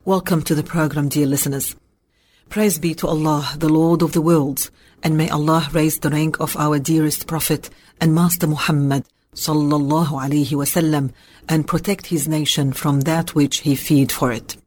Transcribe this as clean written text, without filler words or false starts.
Welcome to the program, dear listeners. Praise be to Allah, the Lord of the worlds, and may Allah raise the rank of our dearest Prophet and Master Muhammad sallallahu alaihi wasallam and protect his nation from that which he feared for it.